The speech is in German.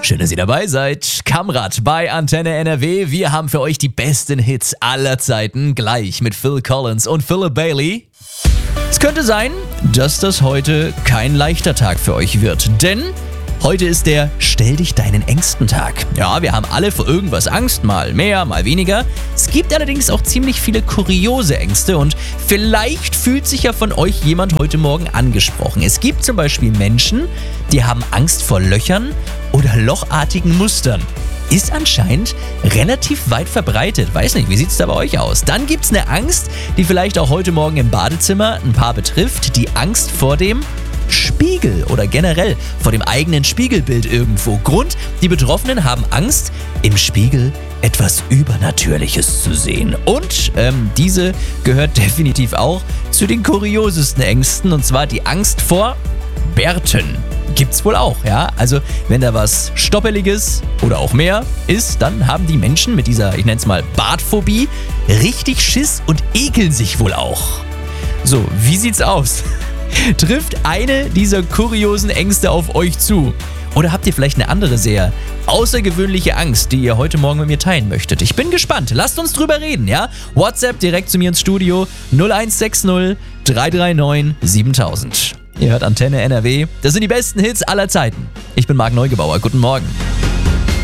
Schön, dass ihr dabei seid. Kamrat bei Antenne NRW. Wir haben für euch die besten Hits aller Zeiten. Gleich mit Phil Collins und Philip Bailey. Es könnte sein, dass das heute kein leichter Tag für euch wird. Denn heute ist der Stell dich deinen Ängsten Tag. Ja, wir haben alle vor irgendwas Angst. Mal mehr, mal weniger. Es gibt allerdings auch ziemlich viele kuriose Ängste. Und vielleicht fühlt sich ja von euch jemand heute Morgen angesprochen. Es gibt zum Beispiel Menschen, die haben Angst vor Löchern oder lochartigen Mustern. Ist anscheinend relativ weit verbreitet. Weiß nicht, wie sieht's da bei euch aus? Dann gibt's eine Angst, die vielleicht auch heute Morgen im Badezimmer ein paar betrifft. Die Angst vor dem Spiegel oder generell vor dem eigenen Spiegelbild irgendwo. Grund, die Betroffenen haben Angst, im Spiegel etwas Übernatürliches zu sehen. Und diese gehört definitiv auch zu den kuriosesten Ängsten, und zwar die Angst vor Bärten. Gibt's wohl auch, ja. Also, wenn da was Stoppeliges oder auch mehr ist, dann haben die Menschen mit dieser, ich nenn's mal, Bartphobie richtig Schiss und ekeln sich wohl auch. So, wie sieht's aus? Trifft eine dieser kuriosen Ängste auf euch zu? Oder habt ihr vielleicht eine andere sehr außergewöhnliche Angst, die ihr heute Morgen mit mir teilen möchtet? Ich bin gespannt. Lasst uns drüber reden, ja? WhatsApp direkt zu mir ins Studio 0160 339 7000. Ihr hört Antenne NRW. Das sind die besten Hits aller Zeiten. Ich bin Marc Neugebauer. Guten Morgen.